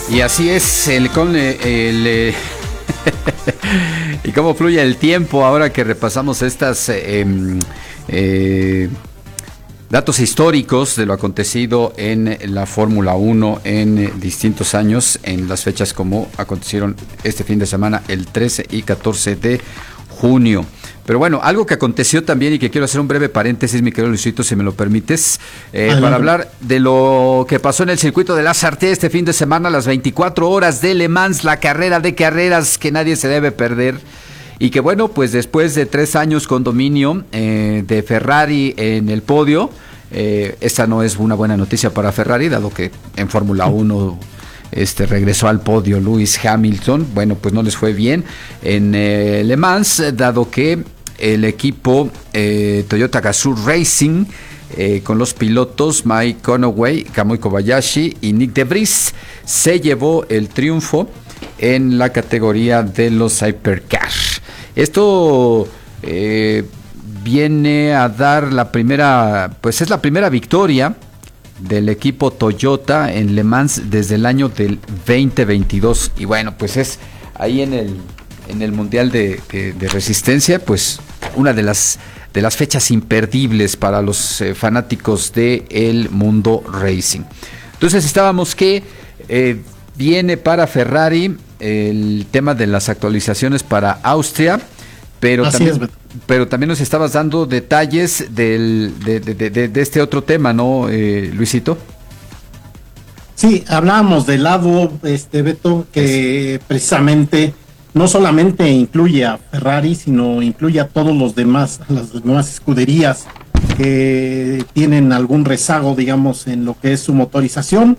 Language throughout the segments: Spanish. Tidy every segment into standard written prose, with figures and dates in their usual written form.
Y así es y cómo fluye el tiempo ahora que repasamos estas datos históricos de lo acontecido en la Fórmula 1 en distintos años, en las fechas como acontecieron este fin de semana, el 13 y 14 de junio. Pero bueno, algo que aconteció también y que quiero hacer un breve paréntesis, mi querido Luisito, si me lo permites, para hablar de lo que pasó en el circuito de la Sarthe este fin de semana, las 24 horas de Le Mans, la carrera de carreras que nadie se debe perder. Y que bueno, pues después de 3 años con dominio de Ferrari en el podio, esta no es una buena noticia para Ferrari, dado que en Fórmula 1 regresó al podio Lewis Hamilton. Bueno, pues no les fue bien en Le Mans, dado que el equipo Toyota Gazoo Racing, con los pilotos Mike Conaway, Kamui Kobayashi y Nick de Vries, se llevó el triunfo en la categoría de los Hypercar. Esto viene a dar la primera victoria del equipo Toyota en Le Mans desde el año del 2022. Y bueno, pues es ahí en el Mundial de Resistencia, pues una de las fechas imperdibles para los fanáticos del mundo racing. Entonces estábamos que viene para Ferrari el tema de las actualizaciones para Austria, pero también nos estabas dando detalles de este otro tema, ¿no, Luisito? Sí, hablábamos del lado, Beto, que precisamente no solamente incluye a Ferrari, sino incluye a todos las demás escuderías que tienen algún rezago, digamos, en lo que es su motorización.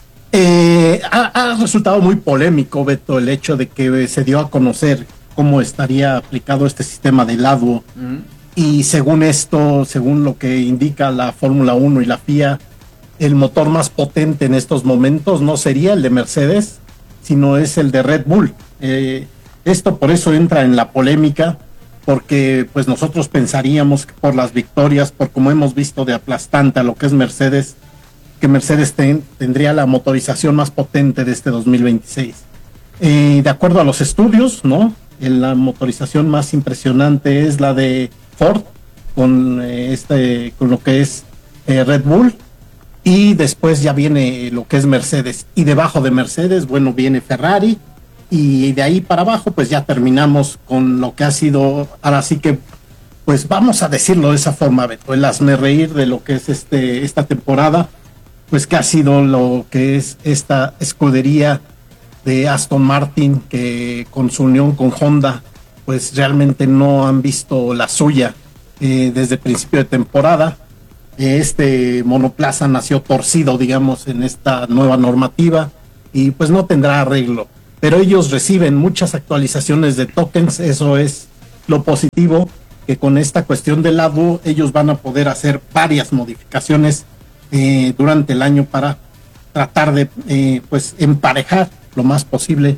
Ha resultado muy polémico, Beto, el hecho de que se dio a conocer cómo estaría aplicado este sistema de LADWO. Y según lo que indica la Fórmula 1 y la FIA, el motor más potente en estos momentos no sería el de Mercedes, sino es el de Red Bull. Esto por eso entra en la polémica, porque pues nosotros pensaríamos que por las victorias, por como hemos visto de aplastante a lo que es Mercedes, que Mercedes tendría la motorización más potente de este 2026. De acuerdo a los estudios, ¿no? La motorización más impresionante es la de Ford, con lo que es Red Bull, y después ya viene lo que es Mercedes, y debajo de Mercedes, bueno, viene Ferrari, y de ahí para abajo, pues ya terminamos con lo que ha sido, ahora sí que, pues vamos a decirlo de esa forma, Beto, el hazmerreír de lo que es esta temporada, pues que ha sido lo que es esta escudería de Aston Martin, que con su unión con Honda, pues realmente no han visto la suya desde el principio de temporada. Este monoplaza nació torcido, digamos, en esta nueva normativa y pues no tendrá arreglo. Pero ellos reciben muchas actualizaciones de tokens, eso es lo positivo, que con esta cuestión del LADWO ellos van a poder hacer varias modificaciones durante el año para tratar de pues emparejar lo más posible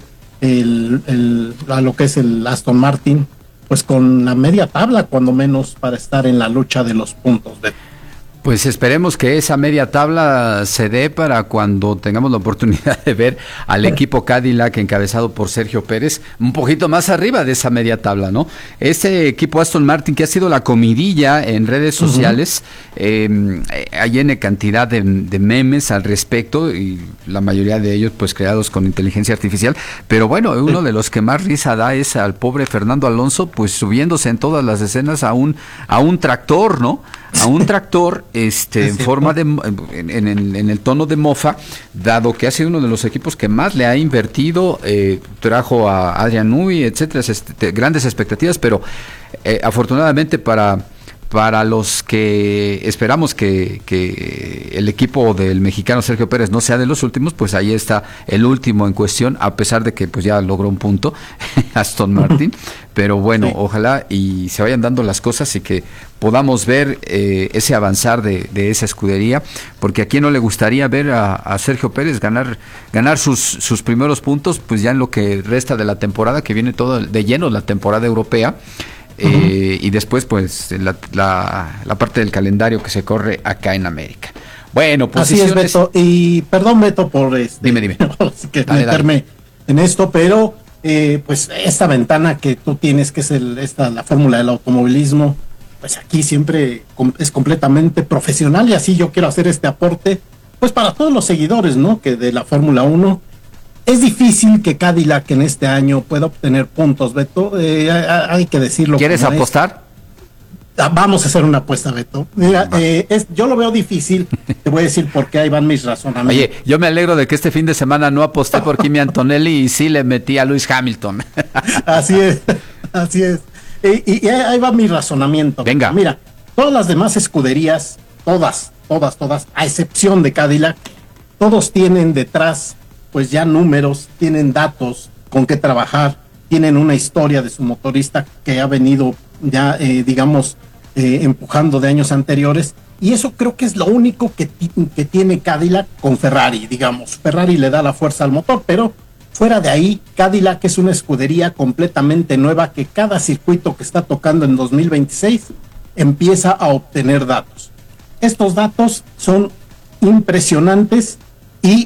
a lo que es el Aston Martin, pues con la media tabla, cuando menos, para estar en la lucha de los puntos. Pues esperemos que esa media tabla se dé para cuando tengamos la oportunidad de ver al equipo Cadillac encabezado por Sergio Pérez un poquito más arriba de esa media tabla, ¿no? Este equipo Aston Martin que ha sido la comidilla en redes sociales, hay N cantidad de memes al respecto y la mayoría de ellos pues creados con inteligencia artificial, pero bueno, uno de los que más risa da es al pobre Fernando Alonso pues subiéndose en todas las escenas a un tractor, ¿no? A un tractor en forma de en el tono de mofa, dado que ha sido uno de los equipos que más le ha invertido, trajo a Adrian Newey, etcétera, grandes expectativas, pero afortunadamente para los que esperamos que el equipo del mexicano Sergio Pérez no sea de los últimos, pues ahí está el último en cuestión, a pesar de que pues ya logró un punto Aston Martin, pero bueno, ojalá y se vayan dando las cosas y que podamos ver ese avanzar de esa escudería, porque a quién no le gustaría ver a Sergio Pérez ganar sus primeros puntos, pues ya en lo que resta de la temporada, que viene todo de lleno la temporada europea. Y después pues la parte del calendario que se corre acá en América. Bueno, así es, Beto. Y perdón, Beto, por Dime. que meterme en esto, pero pues esta ventana que tú tienes, que es la fórmula del automovilismo, pues aquí siempre es completamente profesional, y así yo quiero hacer este aporte, pues para todos los seguidores, ¿no? Que de la Fórmula 1 es difícil que Cadillac en este año pueda obtener puntos, Beto. Hay que decirlo. ¿Quieres apostar? Vamos a hacer una apuesta, Beto. Mira, yo lo veo difícil. Te voy a decir por qué, ahí van mis razonamientos. Oye, yo me alegro de que este fin de semana no aposté por Kimi Antonelli y sí le metí a Lewis Hamilton. Así es. Y ahí va mi razonamiento. Venga. Mira, todas las demás escuderías, todas, a excepción de Cadillac, todos tienen detrás, pues ya números, tienen datos con qué trabajar, tienen una historia de su motorista que ha venido ya, empujando de años anteriores, y eso creo que es lo único que tiene Cadillac con Ferrari, digamos. Ferrari le da la fuerza al motor, pero fuera de ahí, Cadillac es una escudería completamente nueva que cada circuito que está tocando en 2026 empieza a obtener datos. Estos datos son impresionantes y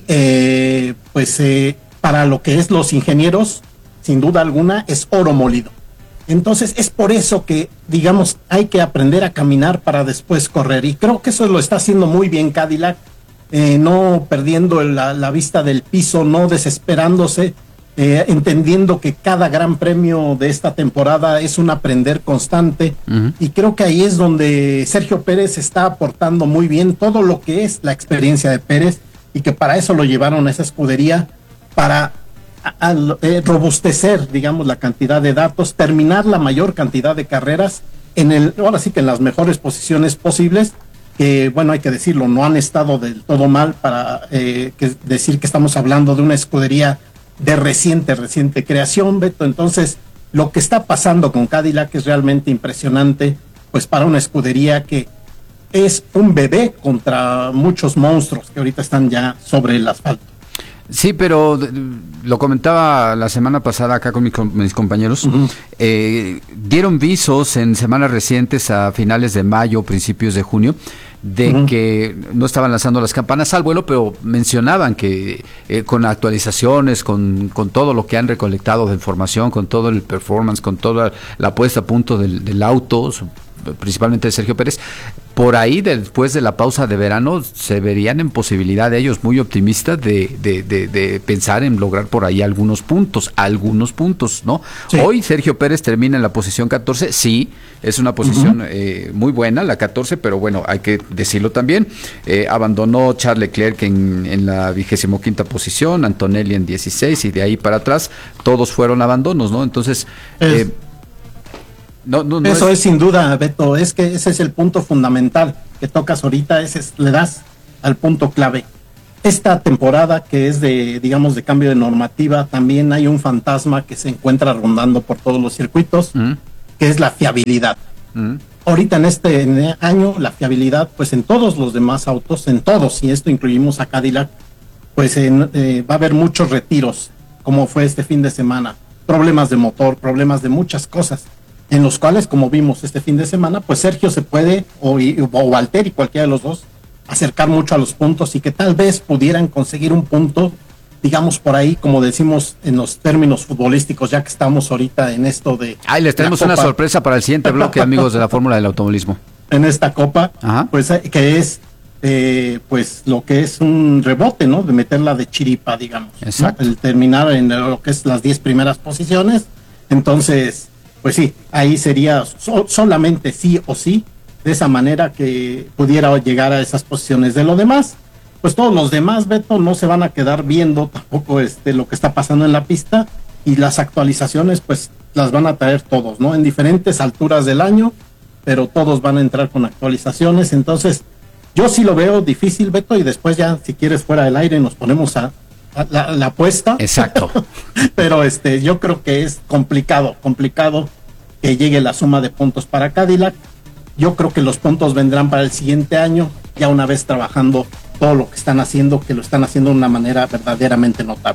para lo que es los ingenieros, sin duda alguna, es oro molido. Entonces es por eso que, digamos, hay que aprender a caminar para después correr, y creo que eso lo está haciendo muy bien Cadillac, no perdiendo la vista del piso, no desesperándose, entendiendo que cada gran premio de esta temporada es un aprender constante. Y creo que ahí es donde Sergio Pérez está aportando muy bien todo lo que es la experiencia de Pérez, y que para eso lo llevaron a esa escudería, para robustecer, digamos, la cantidad de datos, terminar la mayor cantidad de carreras ahora sí que en las mejores posiciones posibles, que bueno, hay que decirlo, no han estado del todo mal para decir que estamos hablando de una escudería de reciente creación, Beto. Entonces, lo que está pasando con Cadillac es realmente impresionante, pues para una escudería que es un bebé contra muchos monstruos que ahorita están ya sobre el asfalto. Sí, pero lo comentaba la semana pasada acá con mis compañeros. Dieron visos en semanas recientes, a finales de mayo, principios de junio, de que no estaban lanzando las campanas al vuelo, pero mencionaban que con actualizaciones, con todo lo que han recolectado de información, con todo el performance, con toda la puesta a punto del auto, principalmente de Sergio Pérez, por ahí después de la pausa de verano se verían en posibilidad de ellos, muy optimistas, de pensar en lograr por ahí algunos puntos, ¿no? Sí. Hoy Sergio Pérez termina en la posición 14, sí, es una posición muy buena, la 14, pero bueno, hay que decirlo también, abandonó Charles Leclerc en la 25ª posición, Antonelli en 16, y de ahí para atrás todos fueron abandonos, ¿no? Entonces... No, eso es sin duda, Beto, es que ese es el punto fundamental que tocas ahorita, le das al punto clave. Esta temporada que es de cambio de normativa, también hay un fantasma que se encuentra rondando por todos los circuitos, que es la fiabilidad. Ahorita en este año, la fiabilidad, pues en todos los demás autos, en todos, y esto incluimos a Cadillac, pues va a haber muchos retiros, como fue este fin de semana, problemas de motor, problemas de muchas cosas, en los cuales, como vimos este fin de semana, pues Sergio se puede, o Valtteri, cualquiera de los dos, acercar mucho a los puntos, y que tal vez pudieran conseguir un punto, digamos por ahí, como decimos en los términos futbolísticos, ya que estamos ahorita en esto de... Les tenemos una sorpresa para el siguiente bloque, amigos de la Fórmula del Automovilismo. En esta copa, pues que es, pues lo que es un rebote, ¿no? De meterla de chiripa, digamos. Exacto. ¿No? El terminar en lo que es las 10 primeras posiciones, entonces... Pues sí, ahí sería solamente sí o sí, de esa manera que pudiera llegar a esas posiciones. De lo demás, pues todos los demás, Beto, no se van a quedar viendo tampoco lo que está pasando en la pista, y las actualizaciones pues las van a traer todos, ¿no? En diferentes alturas del año, pero todos van a entrar con actualizaciones. Entonces yo sí lo veo difícil, Beto, y después ya, si quieres, fuera del aire nos ponemos a la apuesta. Exacto. Pero yo creo que es complicado que llegue la suma de puntos para Cadillac. Yo creo que los puntos vendrán para el siguiente año, ya una vez trabajando todo lo que están haciendo, que lo están haciendo de una manera verdaderamente notable.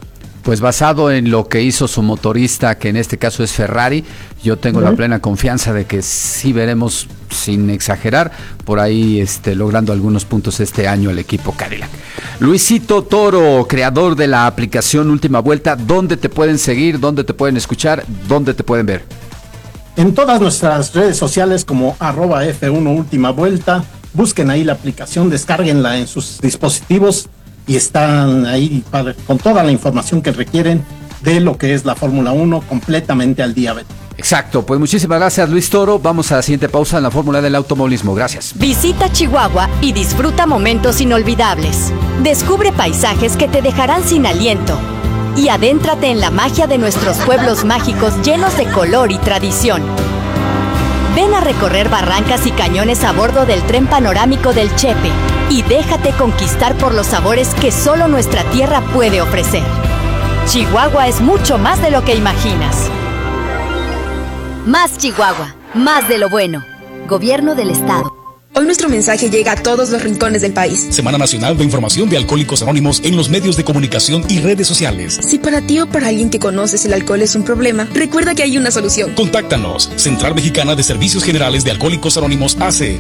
pues basado en lo que hizo su motorista, que en este caso es Ferrari, yo tengo la plena confianza de que sí veremos, sin exagerar, por ahí logrando algunos puntos este año el equipo Cadillac. Luisito Toro, creador de la aplicación Última Vuelta, ¿dónde te pueden seguir, dónde te pueden escuchar, dónde te pueden ver? En todas nuestras redes sociales como @F1 Última Vuelta, busquen ahí la aplicación, descárguenla en sus dispositivos y están ahí con toda la información que requieren de lo que es la Fórmula 1 completamente al día, Beto. Exacto, pues muchísimas gracias, Luis Toro. Vamos a la siguiente pausa en la Fórmula del Automovilismo. Gracias. Visita Chihuahua y disfruta momentos inolvidables. Descubre paisajes que te dejarán sin aliento. Y adéntrate en la magia de nuestros pueblos mágicos llenos de color y tradición. Ven a recorrer barrancas y cañones a bordo del tren panorámico del Chepe y déjate conquistar por los sabores que solo nuestra tierra puede ofrecer. Chihuahua es mucho más de lo que imaginas. Más Chihuahua, más de lo bueno. Gobierno del Estado. Hoy nuestro mensaje llega a todos los rincones del país. Semana Nacional de Información de Alcohólicos Anónimos en los medios de comunicación y redes sociales. Si para ti o para alguien que conoces el alcohol es un problema, recuerda que hay una solución. Contáctanos. Central Mexicana de Servicios Generales de Alcohólicos Anónimos AC.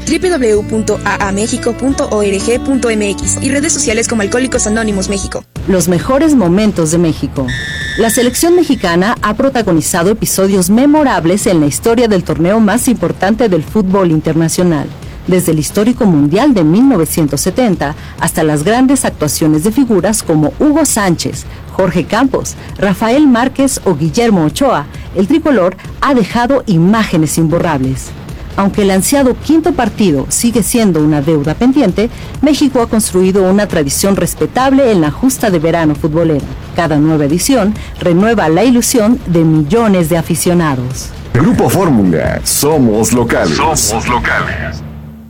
www.aamexico.org.mx y redes sociales como Alcohólicos Anónimos México. Los mejores momentos de México. La selección mexicana ha protagonizado episodios memorables en la historia del torneo más importante del fútbol internacional. Desde el histórico Mundial de 1970 hasta las grandes actuaciones de figuras como Hugo Sánchez, Jorge Campos, Rafael Márquez o Guillermo Ochoa, el tricolor ha dejado imágenes imborrables. Aunque el ansiado quinto partido sigue siendo una deuda pendiente, México ha construido una tradición respetable en la justa de verano futbolera. Cada nueva edición renueva la ilusión de millones de aficionados. Grupo Fórmula, somos locales. Somos locales.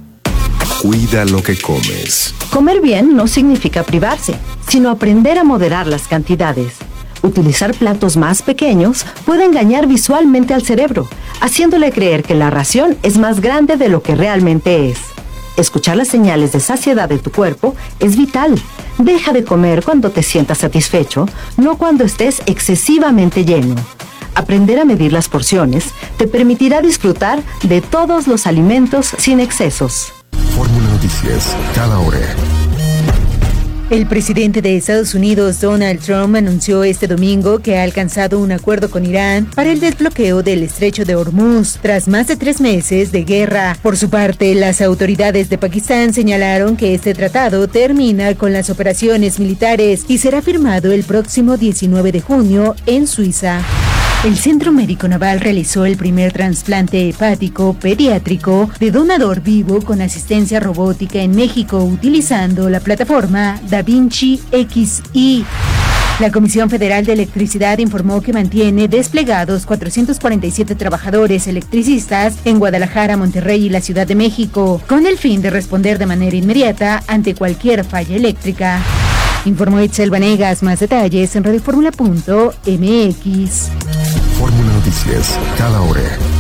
Cuida lo que comes. Comer bien no significa privarse, sino aprender a moderar las cantidades. Utilizar platos más pequeños puede engañar visualmente al cerebro, haciéndole creer que la ración es más grande de lo que realmente es. Escuchar las señales de saciedad de tu cuerpo es vital. Deja de comer cuando te sientas satisfecho, no cuando estés excesivamente lleno. Aprender a medir las porciones te permitirá disfrutar de todos los alimentos sin excesos. Fórmula Noticias, cada hora. El presidente de Estados Unidos, Donald Trump, anunció este domingo que ha alcanzado un acuerdo con Irán para el desbloqueo del estrecho de Hormuz, tras más de 3 meses de guerra. Por su parte, las autoridades de Pakistán señalaron que este tratado termina con las operaciones militares y será firmado el próximo 19 de junio en Suiza. El Centro Médico Naval realizó el primer trasplante hepático pediátrico de donador vivo con asistencia robótica en México utilizando la plataforma DaVinci XI. La Comisión Federal de Electricidad informó que mantiene desplegados 447 trabajadores electricistas en Guadalajara, Monterrey y la Ciudad de México, con el fin de responder de manera inmediata ante cualquier falla eléctrica. Informó Itzel Vanegas. Más detalles en radioformula.mx. Fórmula Noticias, cada hora.